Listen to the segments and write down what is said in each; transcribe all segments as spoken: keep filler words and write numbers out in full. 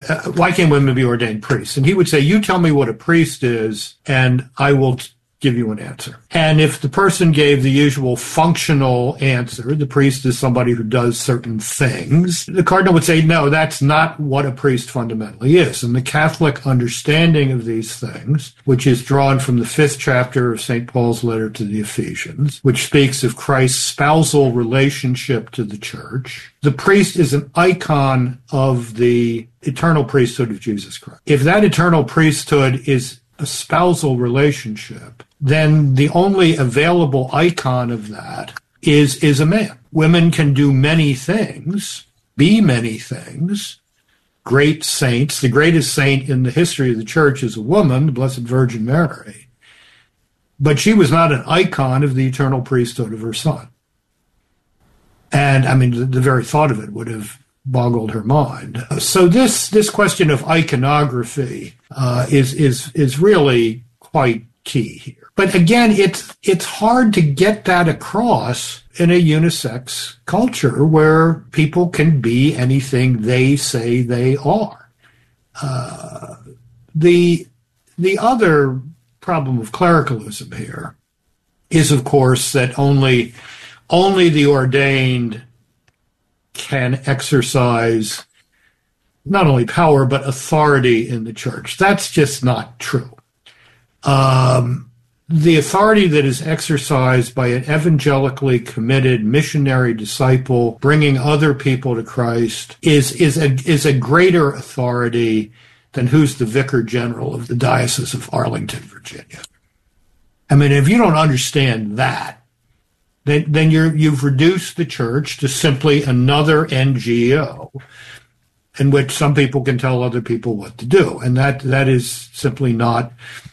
uh, why can't women be ordained priests? And he would say, you tell me what a priest is, and I will t- give you an answer. And if the person gave the usual functional answer, the priest is somebody who does certain things, the cardinal would say, no, that's not what a priest fundamentally is. And the Catholic understanding of these things, which is drawn from the fifth chapter of Saint Paul's letter to the Ephesians, which speaks of Christ's spousal relationship to the church, the priest is an icon of the eternal priesthood of Jesus Christ. If that eternal priesthood is a spousal relationship, then the only available icon of that is, is a man. Women can do many things, be many things. Great saints, the greatest saint in the history of the church is a woman, the Blessed Virgin Mary. But she was not an icon of the eternal priesthood of her son. And, I mean, the, the very thought of it would have boggled her mind. So this this question of iconography uh, is is is really quite key here. But again, it's it's hard to get that across in a unisex culture where people can be anything they say they are. Uh, the the other problem of clericalism here is, of course, that only only the ordained can exercise not only power, but authority in the church. That's just not true. Um, the authority that is exercised by an evangelically committed missionary disciple bringing other people to Christ is, is, a, is a greater authority than who's the vicar general of the Diocese of Arlington, Virginia. I mean, if you don't understand that, Then, then you're, you've reduced the church to simply another N G O in which some people can tell other people what to do. And that that is simply not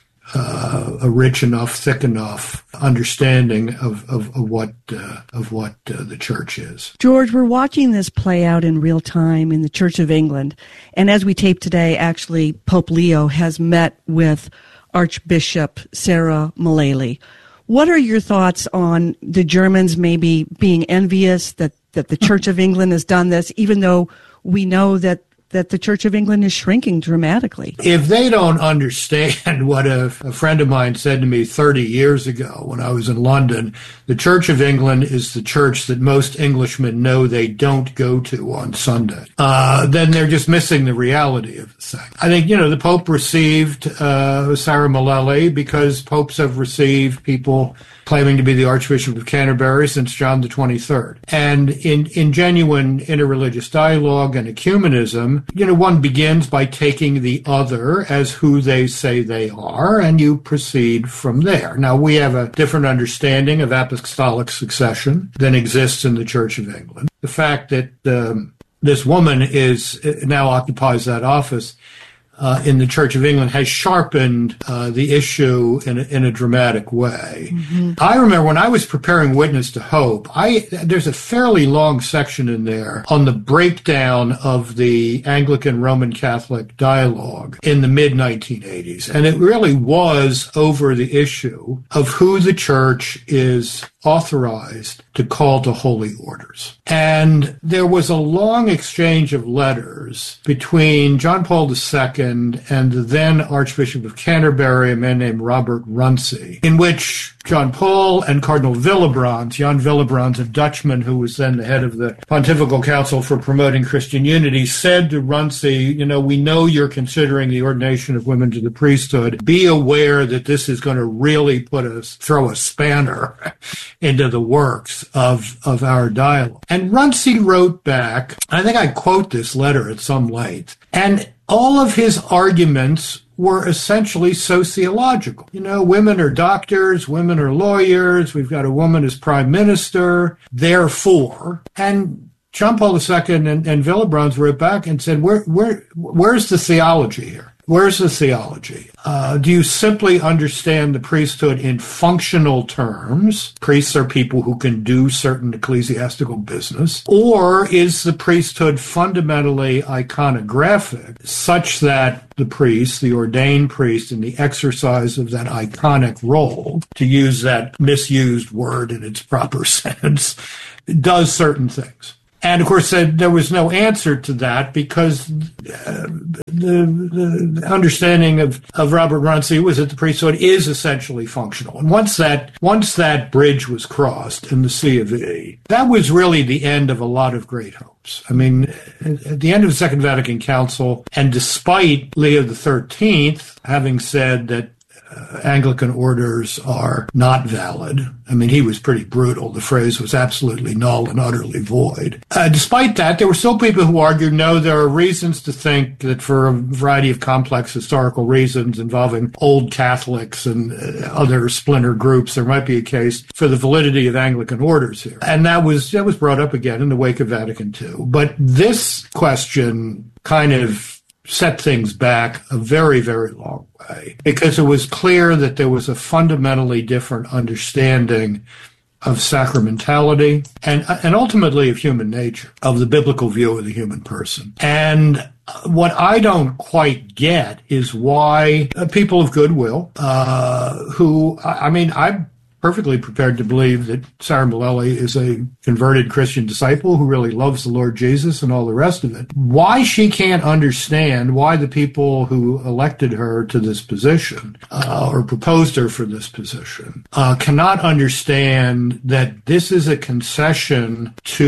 uh, a rich enough, thick enough understanding of, of, of what, uh, of what uh, the church is. George, we're watching this play out in real time in the Church of England. And as we tape today, actually, Pope Leo has met with Archbishop Sarah Mullally. What are your thoughts on the Germans maybe being envious that, that the Church of England has done this, even though we know that, that the Church of England is shrinking dramatically? If they don't understand what a, a friend of mine said to me thirty years ago when I was in London, the Church of England is the church that most Englishmen know they don't go to on Sunday, uh, then they're just missing the reality of the thing. I think, you know, the Pope received uh, Sarah Mullally because popes have received people claiming to be the Archbishop of Canterbury since John the twenty-third. And in, in genuine interreligious dialogue and ecumenism, you know, one begins by taking the other as who they say they are, and you proceed from there. Now, we have a different understanding of apostolic succession than exists in the Church of England. The fact that um, this woman is now occupies that office Uh, in the Church of England has sharpened uh, the issue in a, in a dramatic way. Mm-hmm. I remember when I was preparing Witness to Hope, I there's a fairly long section in there on the breakdown of the Anglican Roman Catholic dialogue in the mid nineteen eighties. And it really was over the issue of who the church is authorized to call to holy orders. And there was a long exchange of letters between John Paul the Second and the then Archbishop of Canterbury, a man named Robert Runcie, in which John Paul and Cardinal Willebrands, Jan Willebrands, a Dutchman who was then the head of the Pontifical Council for Promoting Christian Unity, said to Runcie, you know, we know you're considering the ordination of women to the priesthood. Be aware that this is going to really put us, throw a spanner into the works of, of our dialogue. And Runcie wrote back, I think I quote this letter at some length, and all of his arguments were essentially sociological. You know, women are doctors, women are lawyers, we've got a woman as prime minister, therefore. And John Paul the Second and, and Willebrands wrote back and said, where, where, where's the theology here? Where's the theology? Uh, do you simply understand the priesthood in functional terms? Priests are people who can do certain ecclesiastical business. Or is the priesthood fundamentally iconographic, such that the priest, the ordained priest, in the exercise of that iconic role, to use that misused word in its proper sense, does certain things? And of course, uh, there was no answer to that because uh, the, the understanding of, of Robert Runcie was that the priesthood is essentially functional. And once that once that bridge was crossed in the C of E, that was really the end of a lot of great hopes. I mean, at the end of the Second Vatican Council, and despite Leo the thirteenth having said that Uh, Anglican orders are not valid. I mean, he was pretty brutal. The phrase was absolutely null and utterly void. Uh, despite that, there were still people who argued, no, there are reasons to think that for a variety of complex historical reasons involving old Catholics and uh, other splinter groups, there might be a case for the validity of Anglican orders here. And that was, that was brought up again in the wake of Vatican Two. But this question kind of set things back a very, very long way because it was clear that there was a fundamentally different understanding of sacramentality and, and ultimately of human nature, of the biblical view of the human person. And what I don't quite get is why people of goodwill, uh, who, I mean, I'm perfectly prepared to believe that Sarah Maleli is a converted Christian disciple who really loves the Lord Jesus and all the rest of it. Why she can't understand why the people who elected her to this position uh, or proposed her for this position uh, cannot understand that this is a concession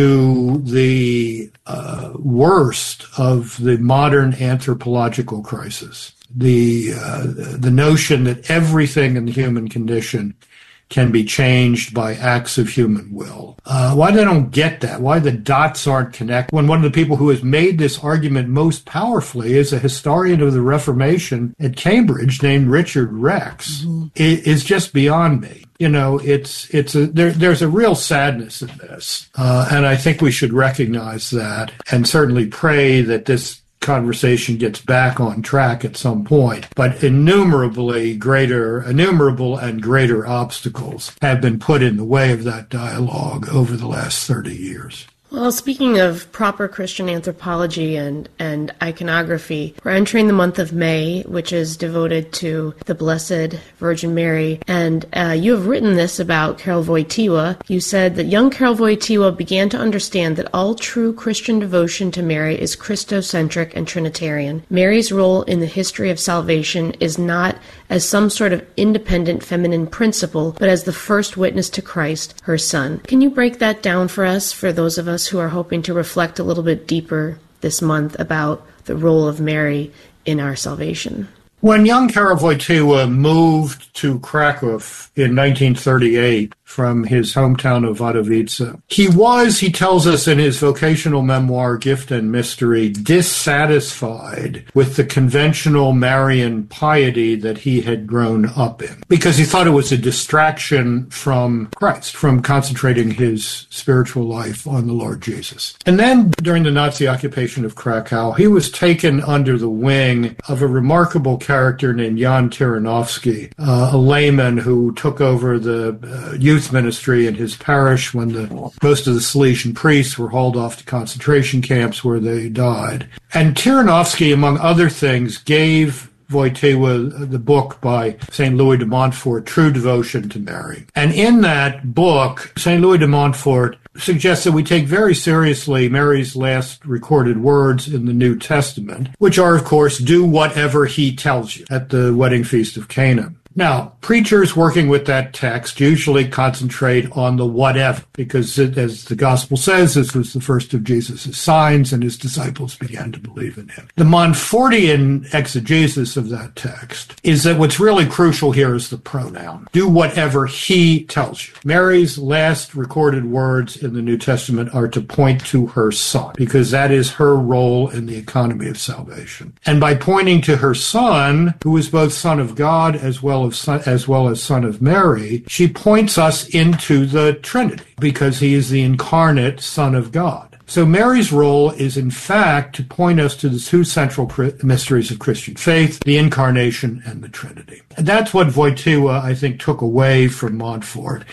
to the uh, worst of the modern anthropological crisis. The, uh, the notion that everything in the human condition can be changed by acts of human will. Uh, why they don't get that, why the dots aren't connected, when one of the people who has made this argument most powerfully is a historian of the Reformation at Cambridge named Richard Rex, mm-hmm. it, is just beyond me. You know, it's it's a there, there's a real sadness in this, uh, and I think we should recognize that and certainly pray that this conversation gets back on track at some point. But innumerably greater, innumerable and greater obstacles have been put in the way of that dialogue over the last thirty years. Well, speaking of proper Christian anthropology and, and iconography, we're entering the month of May, which is devoted to the Blessed Virgin Mary. And uh, you have written this about Karol Wojtyła. You said that young Karol Wojtyła began to understand that all true Christian devotion to Mary is Christocentric and Trinitarian. Mary's role in the history of salvation is not as some sort of independent feminine principle, but as the first witness to Christ, her Son. Can you break that down for us, for those of us who are hoping to reflect a little bit deeper this month about the role of Mary in our salvation? When young Karol Wojtyła moved to Krakow in nineteen thirty-eight from his hometown of Wadowice, he was, he tells us in his vocational memoir, Gift and Mystery, dissatisfied with the conventional Marian piety that he had grown up in, because he thought it was a distraction from Christ, from concentrating his spiritual life on the Lord Jesus. And then, during the Nazi occupation of Krakow, he was taken under the wing of a remarkable character named Jan Tyranowski, uh, a layman who took over the uh, youth ministry in his parish when the most of the Salesian priests were hauled off to concentration camps where they died. And Tyranowski, among other things, gave Wojtyła the book by Saint Louis de Montfort, True Devotion to Mary. And in that book, Saint Louis de Montfort suggests that we take very seriously Mary's last recorded words in the New Testament, which are, of course, do whatever he tells you at the wedding feast of Cana. Now, preachers working with that text usually concentrate on the whatever, because it, as the gospel says, this was the first of Jesus' signs, and his disciples began to believe in him. The Montfortian exegesis of that text is that what's really crucial here is the pronoun. Do whatever he tells you. Mary's last recorded words in the New Testament are to point to her Son, because that is her role in the economy of salvation. And by pointing to her Son, who is both Son of God as well Of son, as well as Son of Mary, she points us into the Trinity because he is the incarnate Son of God. So Mary's role is, in fact, to point us to the two central mysteries of Christian faith, the Incarnation and the Trinity. And that's what Wojtyła, I think, took away from Montfort.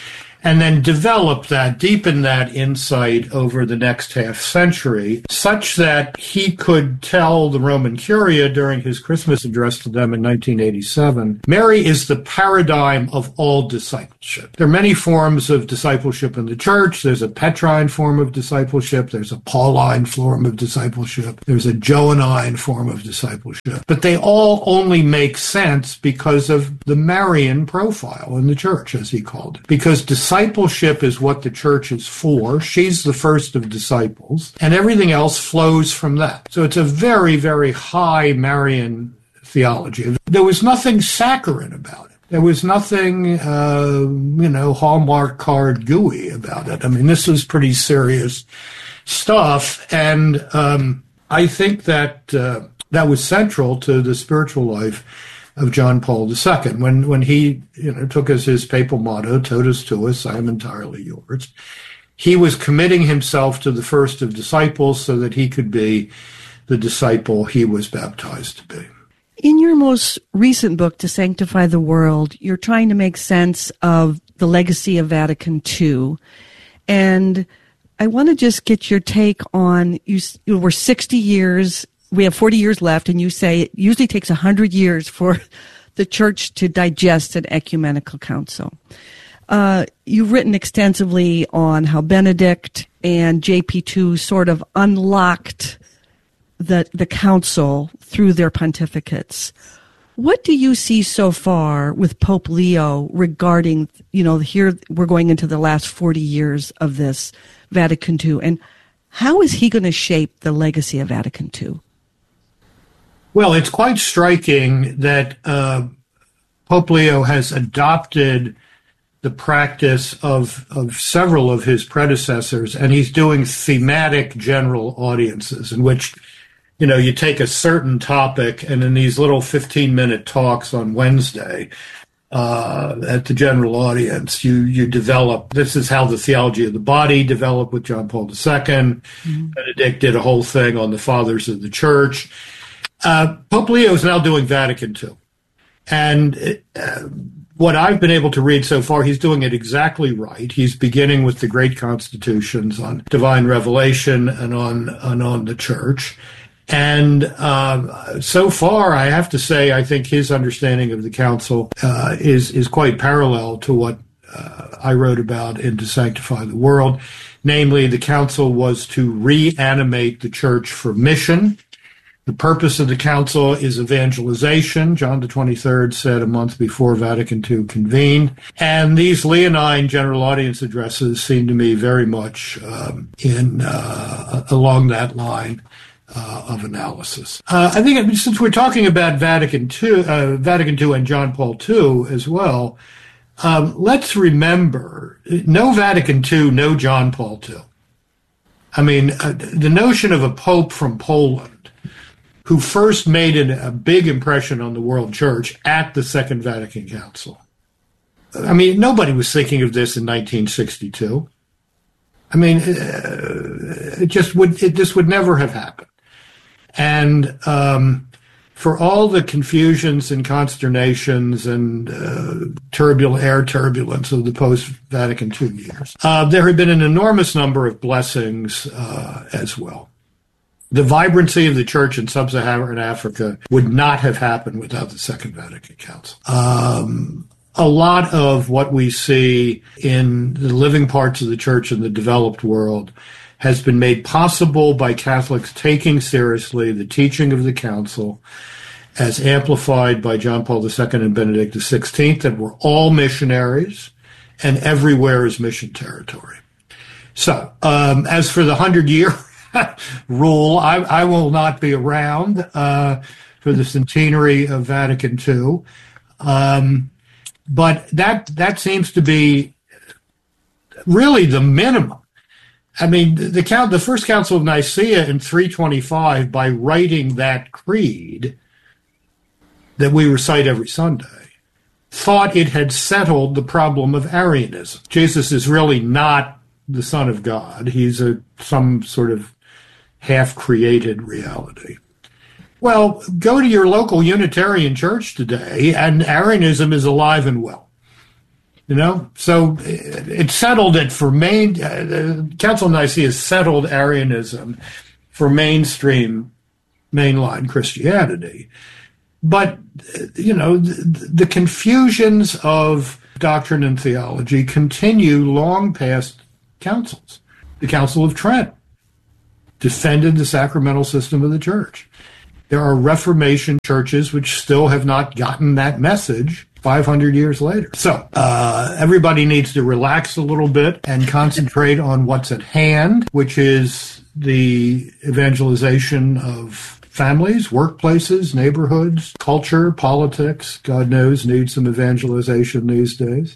and then developed that, deepened that insight over the next half century, such that he could tell the Roman Curia during his Christmas address to them in nineteen eighty-seven, Mary is the paradigm of all discipleship. There are many forms of discipleship in the church. There's a Petrine form of discipleship. There's a Pauline form of discipleship. There's a Johannine form of discipleship. But they all only make sense because of the Marian profile in the church, as he called it. Because discipleship is what the church is for. She's the first of disciples, and everything else flows from that. So it's a very, very high Marian theology. There was nothing saccharine about it. There was nothing, uh, you know, Hallmark card gooey about it. I mean, this was pretty serious stuff, and um, I think that uh, that was central to the spiritual life of John Paul the Second. When when he, you know, took as his papal motto, "Totus tuus, I am entirely yours," he was committing himself to the first of disciples so that he could be the disciple he was baptized to be. In your most recent book, To Sanctify the World, you're trying to make sense of the legacy of Vatican Two. And I want to just get your take on, you, you were sixty years, we have forty years left, and you say it usually takes one hundred years for the church to digest an ecumenical council. Uh, you've written extensively on how Benedict and J P two sort of unlocked the the council through their pontificates. What do you see so far with Pope Leo regarding, you know, here we're going into the last forty years of this Vatican Two, and how is he going to shape the legacy of Vatican Two? Well, it's quite striking that uh, Pope Leo has adopted the practice of, of several of his predecessors, and he's doing thematic general audiences in which, you know, you take a certain topic, and in these little fifteen-minute talks on Wednesday uh, at the general audience, you you develop, this is how the theology of the body developed with John Paul the Second. Mm-hmm. Benedict did a whole thing on the fathers of the church. Uh, Pope Leo is now doing Vatican Two. And uh, what I've been able to read so far, he's doing it exactly right. He's beginning with the great constitutions on divine revelation and on, and on the church. And uh, so far, I have to say, I think his understanding of the council uh, is is quite parallel to what uh, I wrote about in To Sanctify the World. Namely, the council was to reanimate the church for mission. The purpose of the council is evangelization. John the twenty-third said a month before Vatican Two convened. And these Leonine general audience addresses seem to me very much um, in uh, along that line Uh, of analysis. Uh, I think since we're talking about Vatican Two, uh, Vatican Two and John Paul the Second as well, um, let's remember, no Vatican Two, no John Paul the Second. I mean, uh, the notion of a pope from Poland who first made an, a big impression on the world church at the Second Vatican Council. I mean, nobody was thinking of this in nineteen sixty-two. I mean, uh, it just would, it, this would never have happened. And um, for all the confusions and consternations and uh, turbulent air turbulence of the post-Vatican Two years, uh, there have been an enormous number of blessings uh, as well. The vibrancy of the church in sub-Saharan Africa would not have happened without the Second Vatican Council. Um, a lot of what we see in the living parts of the church in the developed world has been made possible by Catholics taking seriously the teaching of the Council as amplified by John Paul the Second and Benedict the Sixteenth, that we're all missionaries and everywhere is mission territory. So, um, as for the hundred-year rule, I, I will not be around uh, for the centenary of Vatican Two. Um, but that that seems to be really the minimum. I mean, the count, the first Council of Nicaea in three twenty-five, by writing that creed that we recite every Sunday, thought it had settled the problem of Arianism. Jesus is really not the Son of God. He's a some sort of half-created reality. Well, go to your local Unitarian church today, and Arianism is alive and well. You know, so it, it settled it for main, uh, the Council of Nicaea settled Arianism for mainstream, mainline Christianity. But, you know, the, the confusions of doctrine and theology continue long past councils. The Council of Trent defended the sacramental system of the church. There are Reformation churches which still have not gotten that message five hundred years later. So uh, everybody needs to relax a little bit and concentrate on what's at hand, which is the evangelization of families, workplaces, neighborhoods, culture, politics. God knows needs some evangelization these days.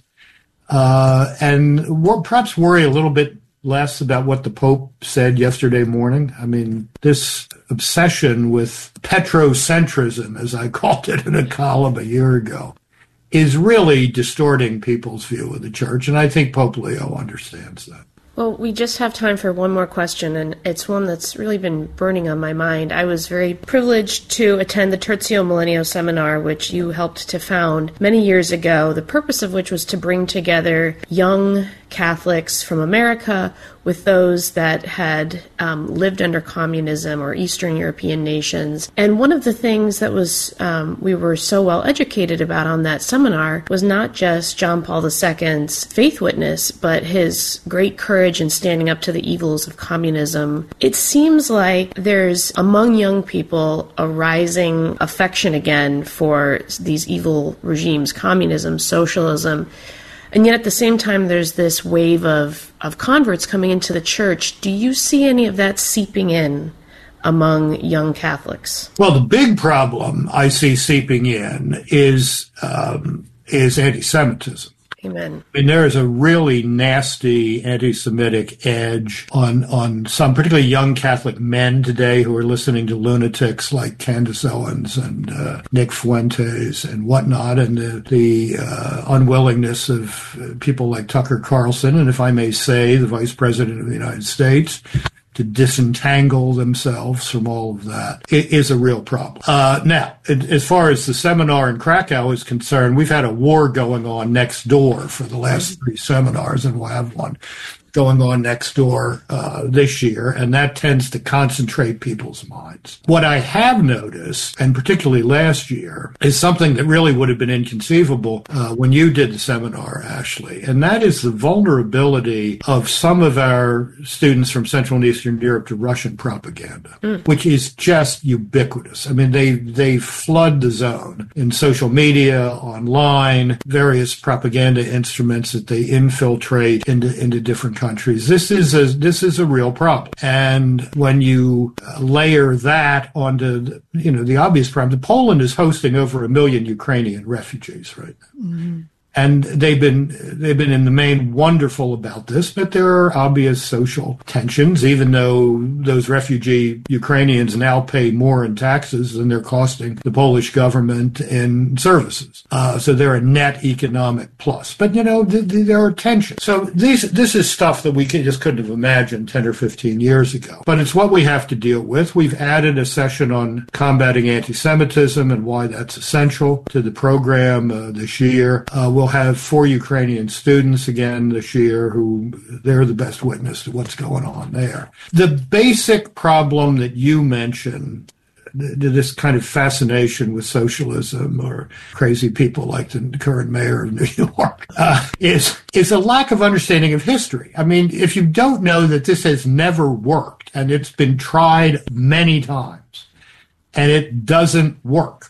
Uh, and wor- perhaps worry a little bit less about what the Pope said yesterday morning. I mean, this obsession with petrocentrism, as I called it in a column a year ago, is really distorting people's view of the church, and I think Pope Leo understands that. Well, we just have time for one more question, and it's one that's really been burning on my mind. I was very privileged to attend the Tertio Millennio seminar, which you helped to found many years ago, the purpose of which was to bring together young Catholics from America with those that had um, lived under communism or Eastern European nations. And one of the things that was um, we were so well educated about on that seminar was not just John Paul the Second's faith witness, but his great courage in standing up to the evils of communism. It seems like there's, among young people, a rising affection again for these evil regimes, communism, socialism. And yet at the same time, there's this wave of, of converts coming into the church. Do you see any of that seeping in among young Catholics? Well, the big problem I see seeping in is um, is anti-Semitism. Amen. I mean, there is a really nasty anti-Semitic edge on, on some, particularly young Catholic men today who are listening to lunatics like Candace Owens and uh, Nick Fuentes and whatnot, and the, the uh, unwillingness of people like Tucker Carlson, and if I may say, the Vice President of the United States, to disentangle themselves from all of that. It is a real problem. Uh, now, it, as far as the seminar in Krakow is concerned, we've had a war going on next door for the last three seminars, and we'll have one going on next door uh, this year, and that tends to concentrate people's minds. What I have noticed, and particularly last year, is something that really would have been inconceivable uh, when you did the seminar, Ashley, and that is the vulnerability of some of our students from Central and Eastern Europe to Russian propaganda, mm. which is just ubiquitous. I mean, they, they flood the zone in social media, online, various propaganda instruments that they infiltrate into, into different countries. Countries. This is a this is a real problem, and when you layer that onto the, you know the obvious problem, Poland is hosting over a million Ukrainian refugees right now. Mm-hmm. And they've been they've been in the main wonderful about this, but there are obvious social tensions, even though those refugee Ukrainians now pay more in taxes than they're costing the Polish government in services. Uh, so they're a net economic plus. But, you know, th- th- there are tensions. So these, this is stuff that we can, just couldn't have imagined ten or fifteen years ago. But it's what we have to deal with. We've added a session on combating anti-Semitism and why that's essential to the program uh, this year. Uh, we'll have four Ukrainian students again this year who they're the best witness to what's going on there. The basic problem that you mentioned, this kind of fascination with socialism or crazy people like the current mayor of New York, uh, is, is a lack of understanding of history. I mean, if you don't know that this has never worked and it's been tried many times and it doesn't work,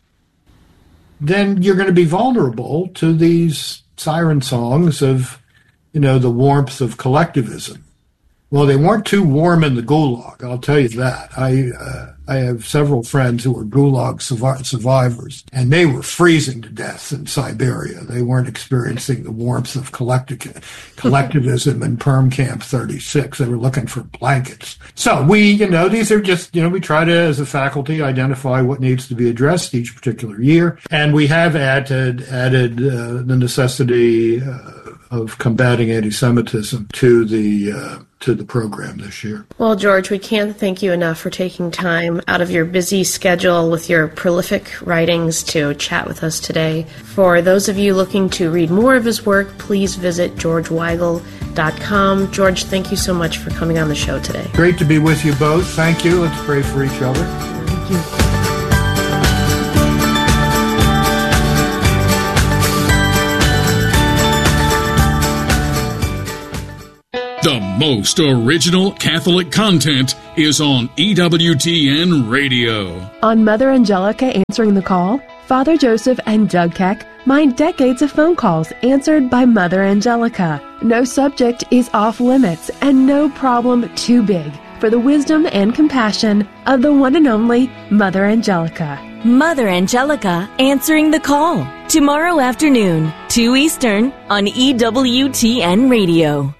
then you're going to be vulnerable to these siren songs of, you know, the warmth of collectivism. Well, they weren't too warm in the Gulag, I'll tell you that. I uh, I have several friends who were Gulag survivors, and they were freezing to death in Siberia. They weren't experiencing the warmth of collectiv- collectivism in Perm Camp thirty-six. They were looking for blankets. So we, you know, these are just, you know, we try to, as a faculty, identify what needs to be addressed each particular year. And we have added, added uh, the necessity uh, of combating anti-Semitism to the uh, to the program this year. Well, George, we can't thank you enough for taking time out of your busy schedule with your prolific writings to chat with us today. For those of you looking to read more of his work, please visit george weigel dot com. George, thank you so much for coming on the show today. Great to be with you both. Thank you. Let's pray for each other. Thank you. The most original Catholic content is on E W T N Radio. On Mother Angelica Answering the Call, Father Joseph and Doug Keck mind decades of phone calls answered by Mother Angelica. No subject is off limits and no problem too big for the wisdom and compassion of the one and only Mother Angelica. Mother Angelica Answering the Call. Tomorrow afternoon, two Eastern on E W T N Radio.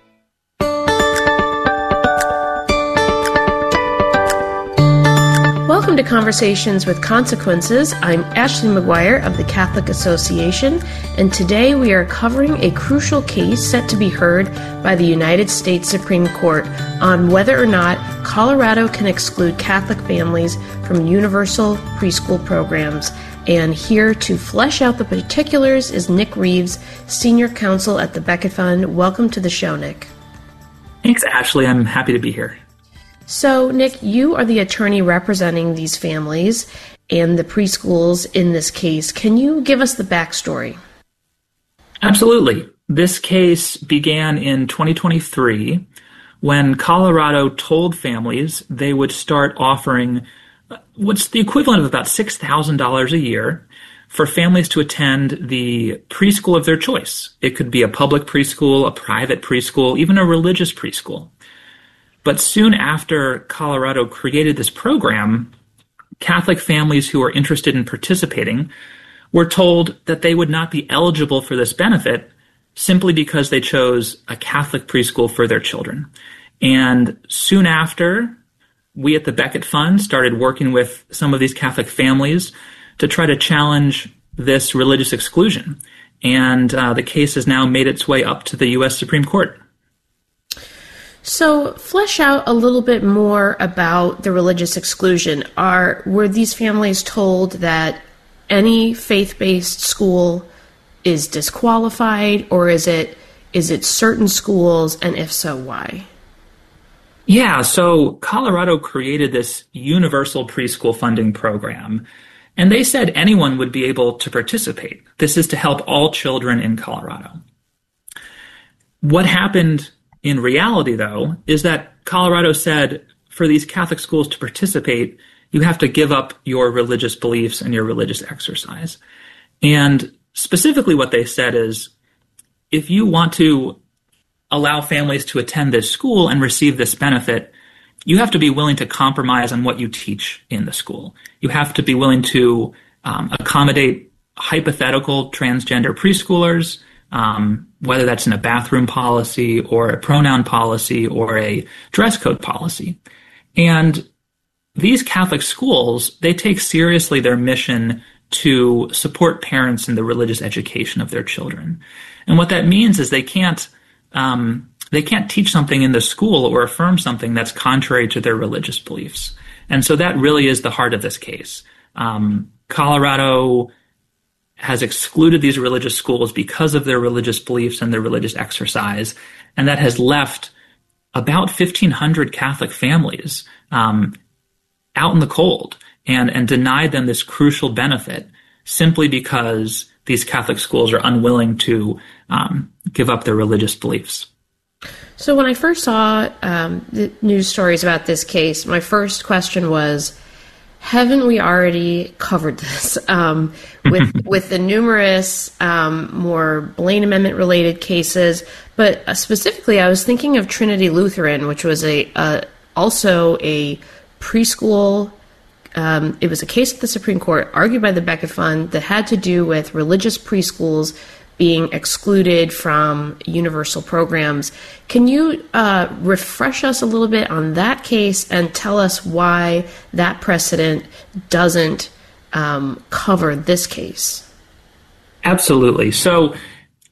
Welcome to Conversations with Consequences. I'm Ashley McGuire of the Catholic Association, and today we are covering a crucial case set to be heard by the United States Supreme Court on whether or not Colorado can exclude Catholic families from universal preschool programs. And here to flesh out the particulars is Nick Reeves, Senior Counsel at the Becket Fund. Welcome to the show, Nick. Thanks, Ashley. I'm happy to be here. So, Nick, you are the attorney representing these families and the preschools in this case. Can you give us the backstory? Absolutely. This case began in twenty twenty-three when Colorado told families they would start offering what's the equivalent of about six thousand dollars a year for families to attend the preschool of their choice. It could be a public preschool, a private preschool, even a religious preschool. But soon after Colorado created this program, Catholic families who were interested in participating were told that they would not be eligible for this benefit simply because they chose a Catholic preschool for their children. And soon after, we at the Becket Fund started working with some of these Catholic families to try to challenge this religious exclusion. And uh, the case has now made its way up to the U S Supreme Court. So, flesh out a little bit more about the religious exclusion. Are were these families told that any faith-based school is disqualified, or is it is it certain schools, and if so, why? Yeah, so Colorado created this universal preschool funding program, and they said anyone would be able to participate. This is to help all children in Colorado. What happened in reality, though, is that Colorado said for these Catholic schools to participate, you have to give up your religious beliefs and your religious exercise. And specifically what they said is, if you want to allow families to attend this school and receive this benefit, you have to be willing to compromise on what you teach in the school. You have to be willing to um, accommodate hypothetical transgender preschoolers, Um, whether that's in a bathroom policy or a pronoun policy or a dress code policy. And these Catholic schools, they take seriously their mission to support parents in the religious education of their children. And what that means is they can't um, they can't teach something in the school or affirm something that's contrary to their religious beliefs. And so that really is the heart of this case. Um, Colorado has excluded these religious schools because of their religious beliefs and their religious exercise, and that has left about fifteen hundred Catholic families um, out in the cold and, and denied them this crucial benefit simply because these Catholic schools are unwilling to um, give up their religious beliefs. So when I first saw um, the news stories about this case, my first question was, haven't we already covered this um, with with the numerous um, more Blaine Amendment related cases? But uh, specifically, I was thinking of Trinity Lutheran, which was a uh, also a preschool. Um, it was a case at the Supreme Court argued by the Becket Fund that had to do with religious preschools being excluded from universal programs. Can you uh, refresh us a little bit on that case and tell us why that precedent doesn't um, cover this case? Absolutely. So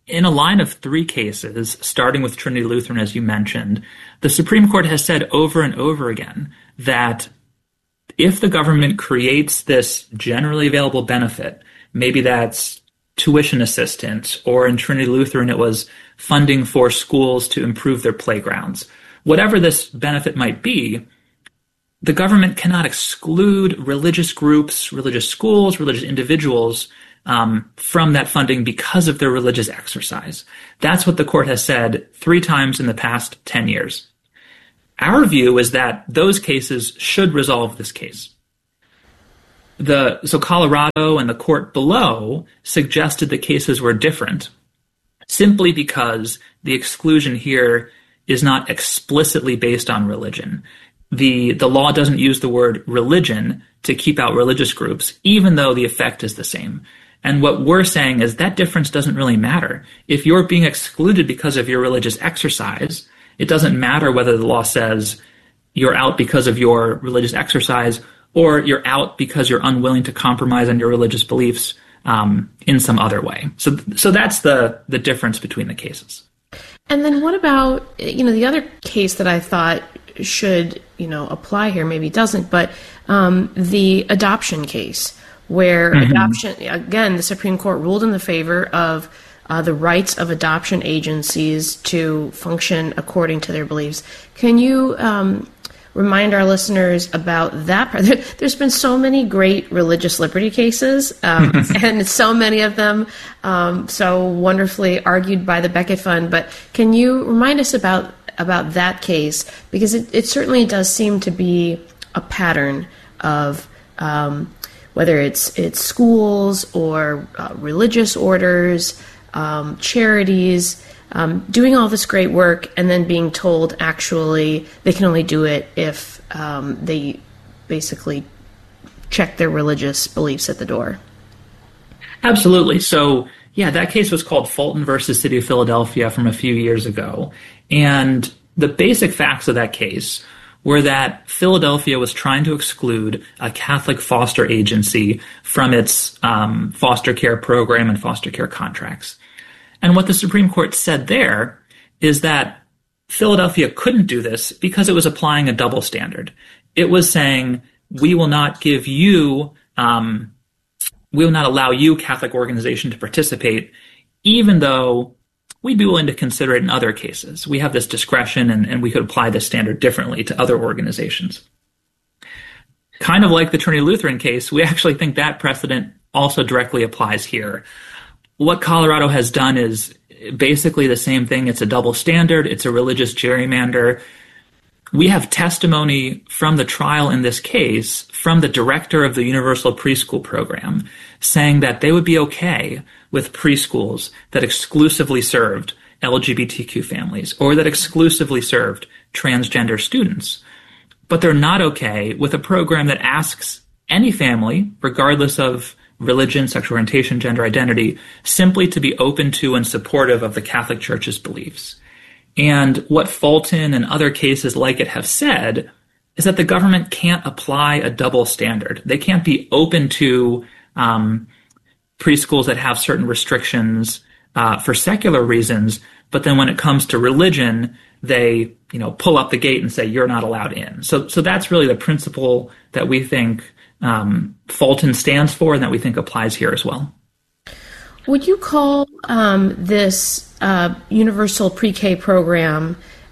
in a line of three cases, starting with Trinity Lutheran, as you mentioned, the Supreme Court has said over and over again that if the government creates this generally available benefit, maybe that's tuition assistance, or in Trinity Lutheran it was funding for schools to improve their playgrounds, whatever this benefit might be, the government cannot exclude religious groups, religious schools, religious individuals um, from that funding because of their religious exercise. That's what the court has said three times in the past ten years. Our view is that those cases should resolve this case. The, so Colorado and the court below suggested the cases were different simply because the exclusion here is not explicitly based on religion. The, the law doesn't use the word religion to keep out religious groups, even though the effect is the same. And what we're saying is that difference doesn't really matter. If you're being excluded because of your religious exercise, it doesn't matter whether the law says you're out because of your religious exercise or you're out because you're unwilling to compromise on your religious beliefs um, in some other way. So, so that's the the difference between the cases. And then what about, you know, the other case that I thought should, you know, apply here, maybe doesn't, but um, the adoption case, where mm-hmm. adoption, again, the Supreme Court ruled in the favor of uh, the rights of adoption agencies to function according to their beliefs. Can you um, remind our listeners about that part? There's been so many great religious liberty cases, um, and so many of them um, so wonderfully argued by the Becket Fund. But can you remind us about about that case? Because it, it certainly does seem to be a pattern of um, whether it's it's schools or uh, religious orders, um, charities, Um, doing all this great work and then being told actually they can only do it if um, they basically check their religious beliefs at the door. Absolutely. So, yeah, that case was called Fulton versus City of Philadelphia from a few years ago. And the basic facts of that case were that Philadelphia was trying to exclude a Catholic foster agency from its um, foster care program and foster care contracts. And what the Supreme Court said there is that Philadelphia couldn't do this because it was applying a double standard. It was saying, we will not give you, um, we will not allow you, Catholic organization, to participate, even though we'd be willing to consider it in other cases. We have this discretion, and, and we could apply this standard differently to other organizations. Kind of like the Trinity Lutheran case, we actually think that precedent also directly applies here. What Colorado has done is basically the same thing. It's a double standard. It's a religious gerrymander. We have testimony from the trial in this case from the director of the Universal Preschool Program saying that they would be okay with preschools that exclusively served L G B T Q families or that exclusively served transgender students. But they're not okay with a program that asks any family, regardless of religion, sexual orientation, gender identity, simply to be open to and supportive of the Catholic Church's beliefs. And what Fulton and other cases like it have said is that the government can't apply a double standard. They can't be open to um, preschools that have certain restrictions uh, for secular reasons, but then when it comes to religion, they, you know, pull up the gate and say, you're not allowed in. So, so that's really the principle that we think Um, Fulton stands for and that we think applies here as well. Would you call um, this uh, universal pre-K program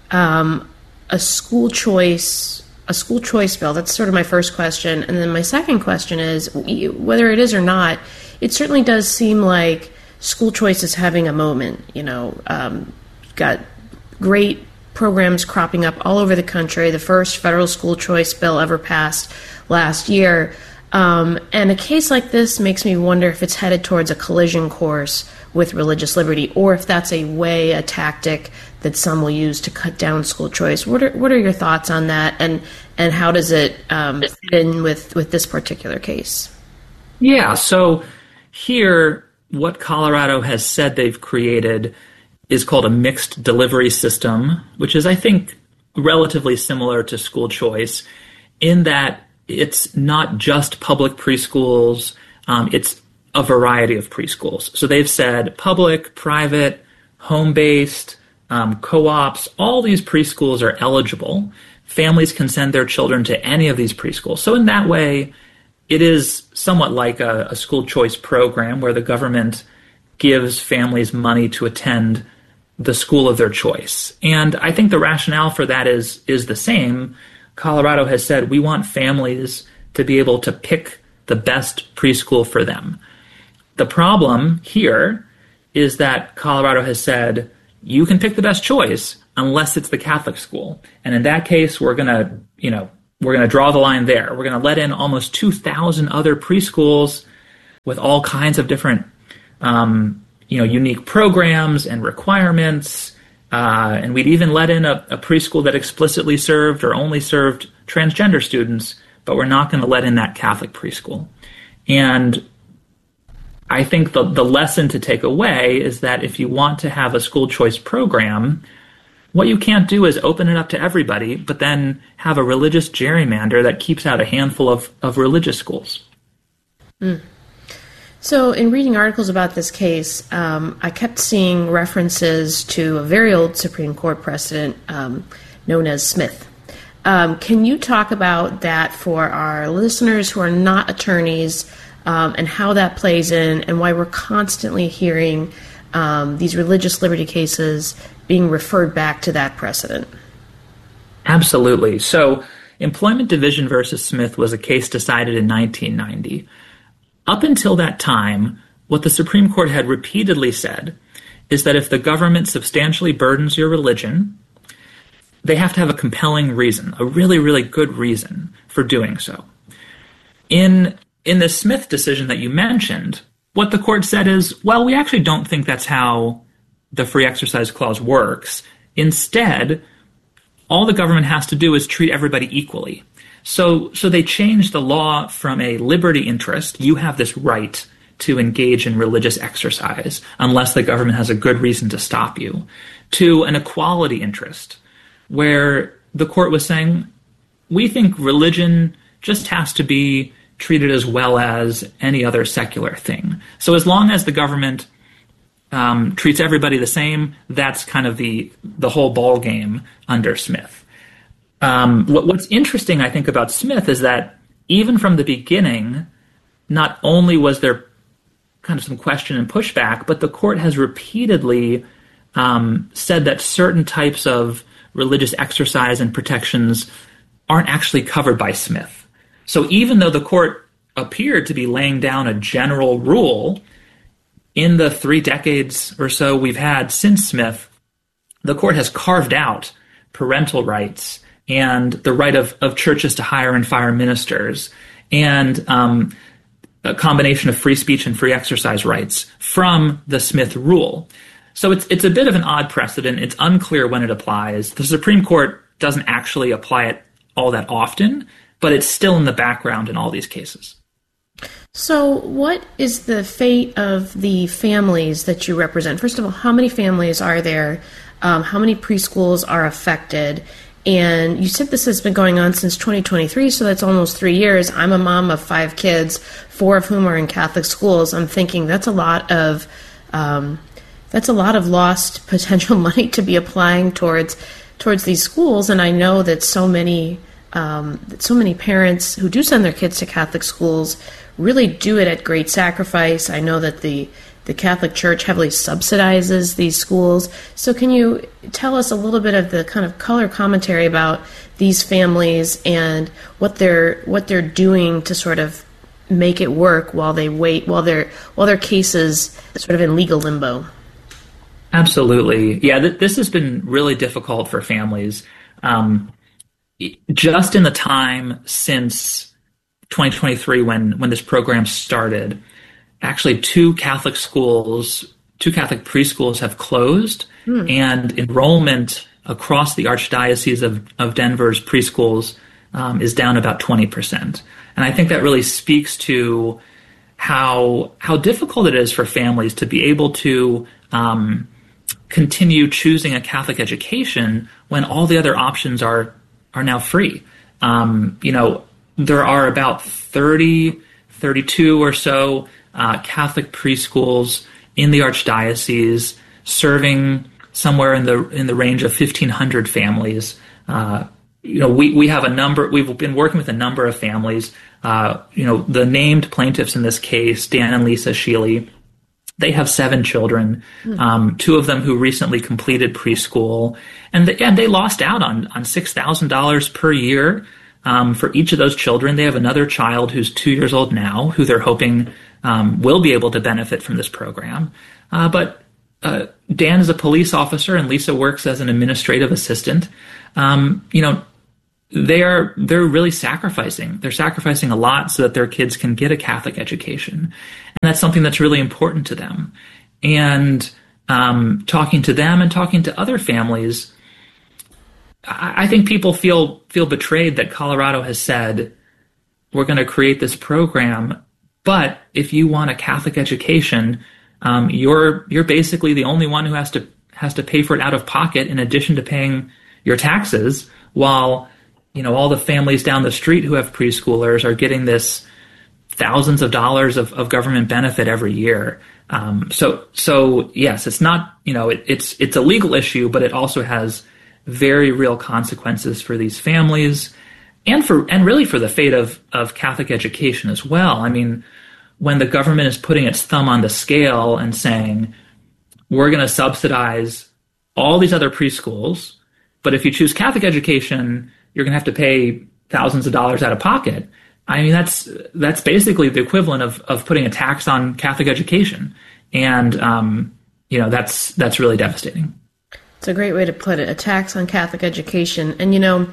um, a school choice a school choice bill? That's sort of my first question. And then my second question is, whether it is or not, it certainly does seem like school choice is having a moment. You know, um, got great programs cropping up all over the country. The first federal school choice bill ever passed last year. Um, and a case like this makes me wonder if it's headed towards a collision course with religious liberty, or if that's a way, a tactic that some will use to cut down school choice. What are what are your thoughts on that, and and how does it um, fit in with, with this particular case? Yeah, so here, what Colorado has said they've created is called a mixed delivery system, which is, I think, relatively similar to school choice in that it's not just public preschools, um, it's a variety of preschools. So they've said public, private, home-based, um, co-ops, all these preschools are eligible. Families can send their children to any of these preschools. So in that way, it is somewhat like a, a school choice program where the government gives families money to attend the school of their choice. And I think the rationale for that is is the same. Colorado has said we want families to be able to pick the best preschool for them. The problem here is that Colorado has said you can pick the best choice unless it's the Catholic school. And in that case, we're going to, you know, we're going to draw the line there. We're going to let in almost two thousand other preschools with all kinds of different um you know, unique programs and requirements, uh, and we'd even let in a, a preschool that explicitly served or only served transgender students, but we're not going to let in that Catholic preschool. And I think the, the lesson to take away is that if you want to have a school choice program, what you can't do is open it up to everybody, but then have a religious gerrymander that keeps out a handful of, of religious schools. Mm. So in reading articles about this case, um, I kept seeing references to a very old Supreme Court precedent um, known as Smith. Um, can you talk about that for our listeners who are not attorneys, um, and how that plays in and why we're constantly hearing um, these religious liberty cases being referred back to that precedent? Absolutely. So Employment Division versus Smith was a case decided in nineteen ninety. Up until that time, what the Supreme Court had repeatedly said is that if the government substantially burdens your religion, they have to have a compelling reason, a really, really good reason for doing so. In in the Smith decision that you mentioned, what the court said is, well, we actually don't think that's how the Free Exercise Clause works. Instead, all the government has to do is treat everybody equally. So so they changed the law from a liberty interest, you have this right to engage in religious exercise unless the government has a good reason to stop you, to an equality interest, where the court was saying, we think religion just has to be treated as well as any other secular thing. So as long as the government um, treats everybody the same, that's kind of the, the whole ball game under Smith. Um, what, what's interesting, I think, about Smith is that even from the beginning, not only was there kind of some question and pushback, but the court has repeatedly um, said that certain types of religious exercise and protections aren't actually covered by Smith. So even though the court appeared to be laying down a general rule, in the three decades or so we've had since Smith, the court has carved out parental rights and the right of, of churches to hire and fire ministers, and um, a combination of free speech and free exercise rights from the Smith rule. So it's it's a bit of an odd precedent. It's unclear when it applies. The Supreme Court doesn't actually apply it all that often, but it's still in the background in all these cases. So what is the fate of the families that you represent? First of all, how many families are there? Um, how many preschools are affected? And you said this has been going on since twenty twenty-three, so that's almost three years. I'm a mom of five kids, four of whom are in Catholic schools. I'm thinking that's a lot of um, that's a lot of lost potential money to be applying towards towards these schools. And I know that so many um, that so many parents who do send their kids to Catholic schools really do it at great sacrifice. I know that the The Catholic Church heavily subsidizes these schools. So can you tell us a little bit of the kind of color commentary about these families and what they're what they're doing to sort of make it work while they wait, while their while their cases sort of in legal limbo? Absolutely. Yeah, th- this has been really difficult for families. Um, just in the time since twenty twenty-three, when when this program started, actually, two Catholic schools, two Catholic preschools have closed, mm. and enrollment across the Archdiocese of, of Denver's preschools um, is down about twenty percent. And I think that really speaks to how how difficult it is for families to be able to um, continue choosing a Catholic education when all the other options are are now free. Um, you know, there are about thirty, thirty-two or so Uh, Catholic preschools in the Archdiocese. serving somewhere in the in the range of fifteen hundred families. Uh, you know, we, we have a number, we've been working with a number of families. Uh, you know, the named plaintiffs in this case, Dan and Lisa Sheely, they have seven children, um, two of them who recently completed preschool, and, the, and they lost out on, on six thousand dollars per year um, for each of those children. They have another child who's two years old now, who they're hoping um, will be able to benefit from this program. Uh, but uh, Dan is a police officer, and Lisa works as an administrative assistant. Um, you know, they are they're really sacrificing. They're sacrificing a lot so that their kids can get a Catholic education. And that's something that's really important to them. And um, talking to them and talking to other families, I, I think people feel feel betrayed that Colorado has said, we're going to create this program, but if you want a Catholic education, um, you're you're basically the only one who has to has to pay for it out of pocket in addition to paying your taxes, while you know all the families down the street who have preschoolers are getting this thousands of dollars of, of government benefit every year. Um, so, so yes, it's not, you know, it, it's, it's a legal issue, but it also has very real consequences for these families and for, and really for the fate of, of Catholic education as well. I mean, when the government is putting its thumb on the scale and saying, we're going to subsidize all these other preschools, but if you choose Catholic education, you're going to have to pay thousands of dollars out of pocket. I mean, that's that's basically the equivalent of, of putting a tax on Catholic education, and um, you know that's that's really devastating. It's a great way to put it, a tax on Catholic education. And you know,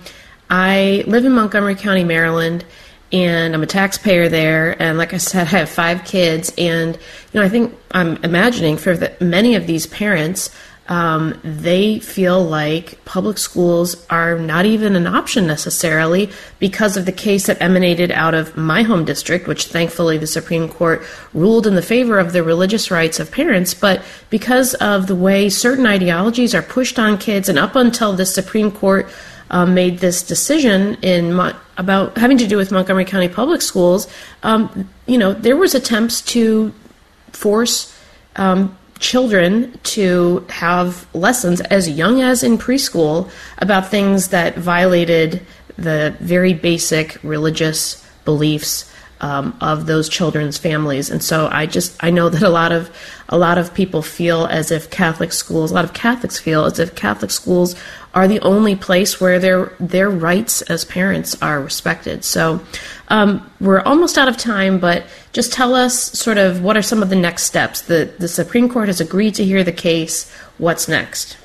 I live in Montgomery County, Maryland, and I'm a taxpayer there. And like I said, I have five kids, and you know, I think I'm imagining for the, many of these parents, Um, they feel like public schools are not even an option necessarily because of the case that emanated out of my home district, which thankfully the Supreme Court ruled in the favor of the religious rights of parents. But because of the way certain ideologies are pushed on kids, and up until the Supreme Court um, made this decision in Mo- about having to do with Montgomery County public schools, um, you know, there was attempts to force um, children to have lessons as young as in preschool about things that violated the very basic religious beliefs um, of those children's families. And so I just I know that a lot of a lot of people feel as if Catholic schools, a lot of Catholics feel as if Catholic schools are the only place where their their rights as parents are respected. So um, we're almost out of time, but just tell us sort of what are some of the next steps. The the Supreme Court has agreed to hear the case. What's next?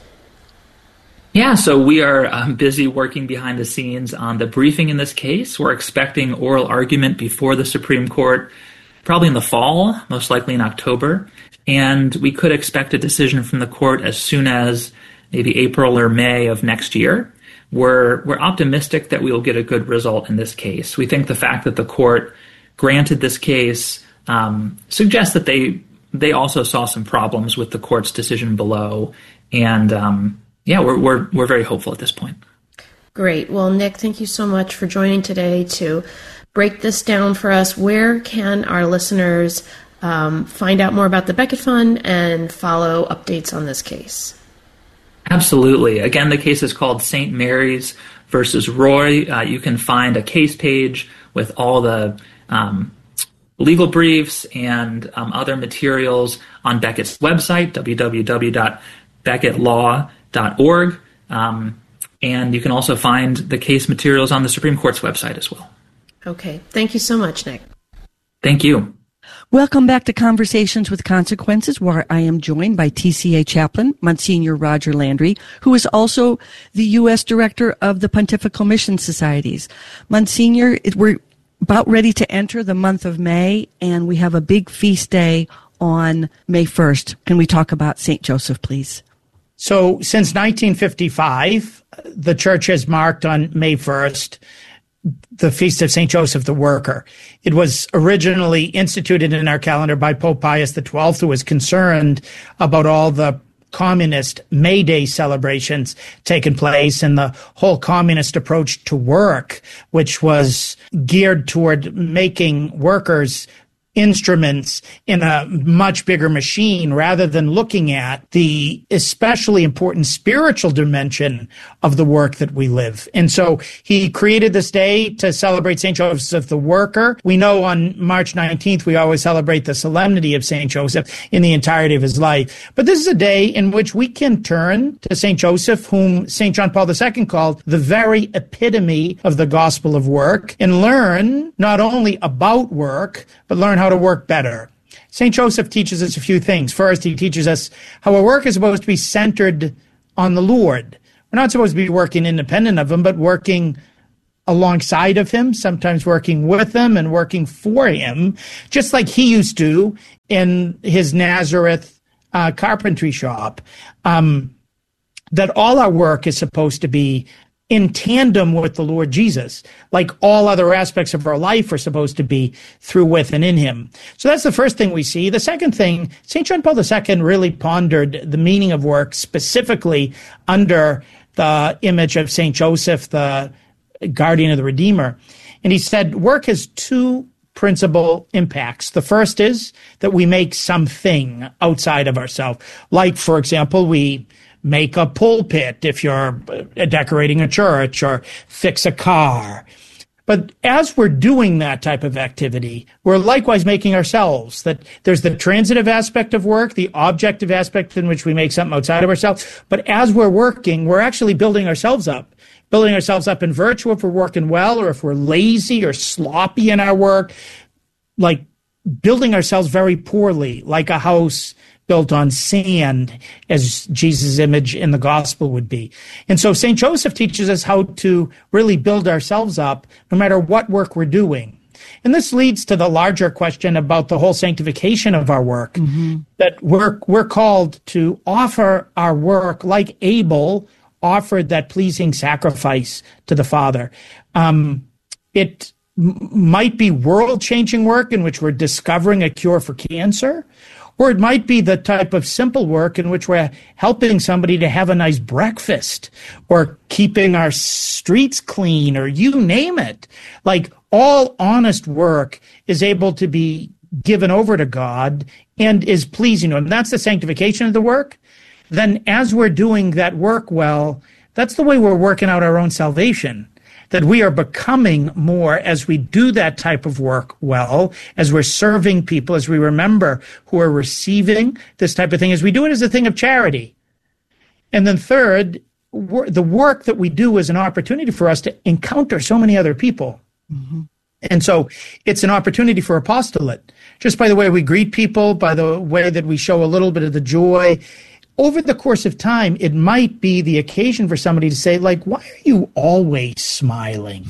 Yeah, so we are um, busy working behind the scenes on the briefing in this case. We're expecting oral argument before the Supreme Court probably in the fall, most likely in October. And we could expect a decision from the court as soon as maybe April or May of next year. We're we're optimistic that we will get a good result in this case. We think the fact that the court granted this case um, suggests that they they also saw some problems with the court's decision below, and um, yeah, we're we're we're very hopeful at this point. Great. Well, Nick, thank you so much for joining today to break this down for us. Where can our listeners um, find out more about the Becket Fund and follow updates on this case? Absolutely. Again, the case is called Saint Mary's versus Roy. Uh, you can find a case page with all the um, legal briefs and um, other materials on Becket's website, w w w dot becket law dot org. Um, and you can also find the case materials on the Supreme Court's website as well. Okay. Thank you so much, Nick. Thank you. Welcome back to Conversations with Consequences, where I am joined by T C A chaplain, Monsignor Roger Landry, who is also the U S Director of the Pontifical Mission Societies. Monsignor, it, we're about ready to enter the month of May, and we have a big feast day on May first. Can we talk about Saint Joseph, please? So since nineteen fifty-five, the Church has marked on May first the Feast of Saint Joseph the Worker. It was originally instituted in our calendar by Pope Pius the twelfth, who was concerned about all the communist May Day celebrations taking place and the whole communist approach to work, which was geared toward making workers instruments in a much bigger machine rather than looking at the especially important spiritual dimension of the work that we live. And so he created this day to celebrate Saint Joseph the Worker. We know on March nineteenth, we always celebrate the solemnity of Saint Joseph in the entirety of his life. But this is a day in which we can turn to Saint Joseph, whom Saint John Paul the Second called the very epitome of the gospel of work, and learn not only about work, but learn how to work better. Saint Joseph teaches us a few things. First, he teaches us how our work is supposed to be centered on the Lord. We're not supposed to be working independent of him, but working alongside of him, sometimes working with him and working for him, just like he used to in his Nazareth uh, carpentry shop. Um, that all our work is supposed to be in tandem with the Lord Jesus, like all other aspects of our life are supposed to be through, with, and in him. So that's the first thing we see. The second thing, Saint John Paul the Second really pondered the meaning of work specifically under the image of Saint Joseph, the guardian of the Redeemer. And he said, work has two principal impacts. The first is that we make something outside of ourselves. Like, for example, we make a pulpit if you're decorating a church, or fix a car. But as we're doing that type of activity, we're likewise making ourselves. That there's the transitive aspect of work, the objective aspect in which we make something outside of ourselves. But as we're working, we're actually building ourselves up. Building ourselves up in virtue if we're working well, or if we're lazy or sloppy in our work. Like building ourselves very poorly, like a house built on sand, as Jesus' image in the gospel would be. And so Saint Joseph teaches us how to really build ourselves up no matter what work we're doing. And this leads to the larger question about the whole sanctification of our work, mm-hmm. that we're, we're called to offer our work like Abel offered that pleasing sacrifice to the Father. Um, it m- might be world-changing work in which we're discovering a cure for cancer, or it might be the type of simple work in which we're helping somebody to have a nice breakfast, or keeping our streets clean, or you name it. Like, all honest work is able to be given over to God and is pleasing to him. That's the sanctification of the work. Then as we're doing that work well, that's the way we're working out our own salvation. That we are becoming more as we do that type of work well, as we're serving people, as we remember who are receiving this type of thing, as we do it as a thing of charity. And then third, the work that we do is an opportunity for us to encounter so many other people. Mm-hmm. And so it's an opportunity for apostolate. Just by the way we greet people, by the way that we show a little bit of the joy. Over the course of time, it might be the occasion for somebody to say, like, why are you always smiling?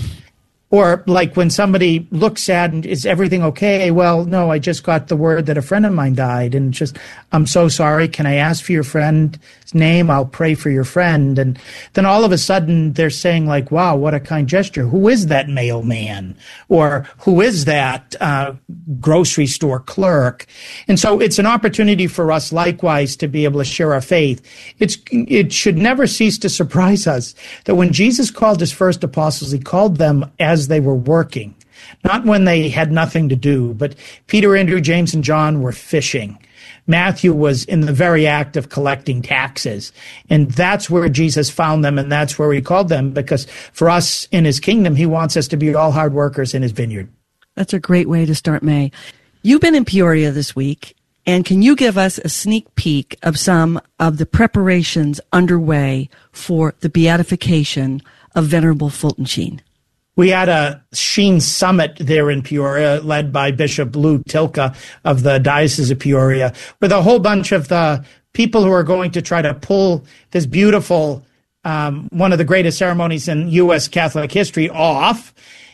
Or like when somebody looks sad and is everything okay? Well, no, I just got the word that a friend of mine died, and just, I'm so sorry. Can I ask for your friend's name? I'll pray for your friend. And then all of a sudden they're saying, like, wow, what a kind gesture. Who is that mailman? Or who is that uh, grocery store clerk? And so it's an opportunity for us likewise to be able to share our faith. It's, it should never cease to surprise us that when Jesus called his first apostles, he called them as they were working, not when they had nothing to do. But Peter, Andrew, James, and John were fishing. Matthew was in the very act of collecting taxes. And that's where Jesus found them, and that's where he called them, because for us in his kingdom, he wants us to be all hard workers in his vineyard. That's a great way to start May. You've been in Peoria this week, and can you give us a sneak peek of some of the preparations underway for the beatification of Venerable Fulton Sheen? We had a Sheen Summit there in Peoria, led by Bishop Lou Tilka of the Diocese of Peoria, with a whole bunch of the people who are going to try to pull this beautiful, um, one of the greatest ceremonies in U S Catholic history off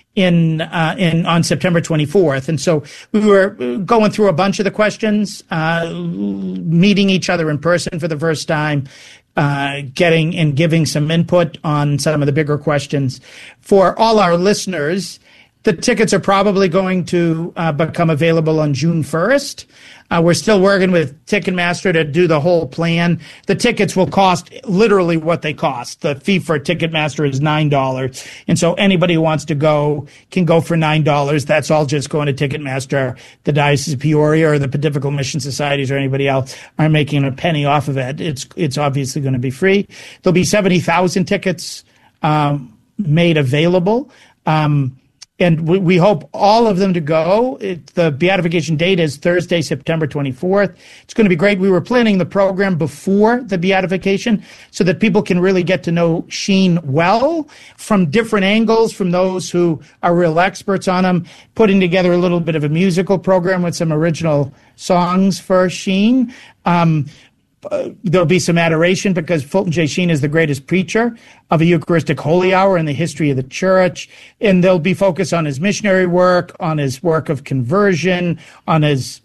in uh, in on September twenty-fourth. And so we were going through a bunch of the questions, uh, meeting each other in person for the first time, Uh, getting and giving some input on some of the bigger questions. For all our listeners, The tickets are probably going to uh, become available on June first. Uh, we're still working with Ticketmaster to do the whole plan. The tickets will cost literally what they cost. The fee for Ticketmaster is nine dollars. And so anybody who wants to go can go for nine dollars. That's all just going to Ticketmaster. The Diocese of Peoria or the Pontifical Mission Societies or anybody else aren't making a penny off of it. It's, it's obviously going to be free. There'll be seventy thousand tickets um, made available. Um, And we, we hope all of them to go. It, the beatification date is Thursday, September twenty-fourth. It's going to be great. We were planning the program before the beatification so that people can really get to know Sheen well from different angles, from those who are real experts on him, putting together a little bit of a musical program with some original songs for Sheen. Um, Uh, there'll be some adoration because Fulton J. Sheen is the greatest preacher of a Eucharistic Holy Hour in the history of the church. And they'll be focused on his missionary work, on his work of conversion, on his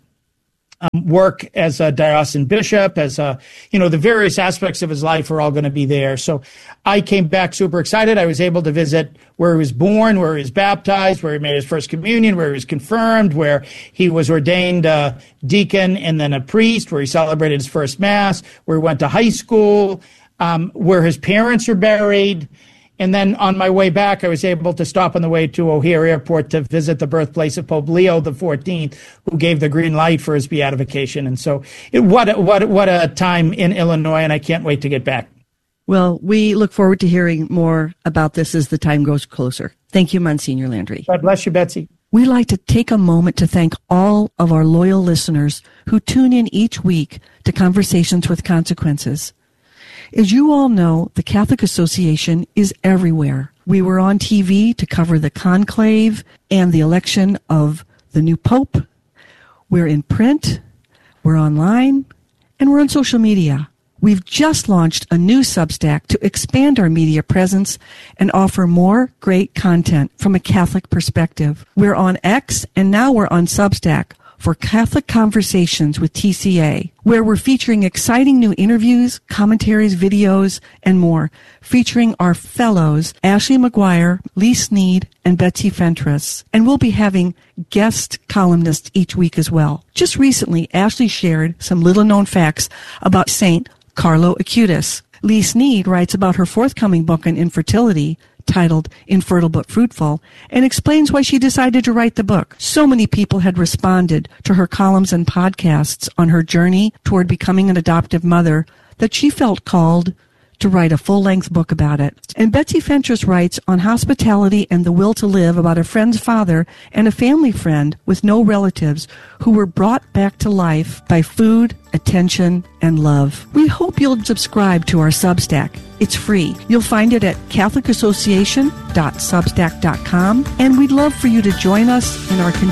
um, work as a diocesan bishop, as a, you know, the various aspects of his life are all going to be there. So I came back super excited. I was able to visit where he was born, where he was baptized, where he made his first communion, where he was confirmed, where he was ordained a deacon and then a priest, where he celebrated his first mass, where he went to high school, um, where his parents are buried. And then on my way back, I was able to stop on the way to O'Hare Airport to visit the birthplace of Pope Leo the fourteenth, who gave the green light for his beatification. And so it, what, a, what, what a time in Illinois, and I can't wait to get back. Well, we look forward to hearing more about this as the time goes closer. Thank you, Monsignor Landry. God bless you, Betsy. We'd like to take a moment to thank all of our loyal listeners who tune in each week to Conversations with Consequences. As you all know, the Catholic Association is everywhere. We were on T V to cover the conclave and the election of the new pope. We're in print, we're online, and we're on social media. We've just launched a new Substack to expand our media presence and offer more great content from a Catholic perspective. We're on X, and now we're on Substack for Catholic Conversations with T C A, where we're featuring exciting new interviews, commentaries, videos, and more, featuring our fellows, Ashley McGuire, Lee Sneed, and Betsy Fentress. And we'll be having guest columnists each week as well. Just recently, Ashley shared some little-known facts about Saint Carlo Acutis. Lee Sneed writes about her forthcoming book on infertility, titled Infertile But Fruitful, and explains why she decided to write the book. So many people had responded to her columns and podcasts on her journey toward becoming an adoptive mother that she felt called to write a full-length book about it. And Betsy Fentress writes on hospitality and the will to live about a friend's father and a family friend with no relatives who were brought back to life by food, attention, and love. We hope you'll subscribe to our Substack. It's free. You'll find it at catholic association dot substack dot com, and we'd love for you to join us in our